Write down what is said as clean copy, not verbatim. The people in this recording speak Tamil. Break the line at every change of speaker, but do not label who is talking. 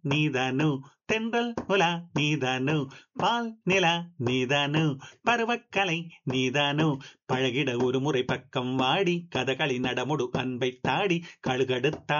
நீதானோ தென்றல் உலா நீதானோ பால் நிலா நீதானோ பருவக்கலை நீதானோ பழகிட ஒரு முறை பக்கம் வாடி கதகளி நடமுடு அன்பை தாடி கழுகடுத்தா